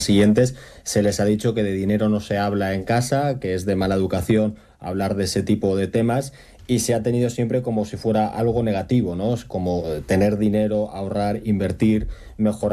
siguientes se les ha dicho que de dinero no se habla en casa, que es de mala educación hablar de ese tipo de temas, y se ha tenido siempre como si fuera algo negativo, ¿no? Es como tener dinero, ahorrar, invertir, mejorar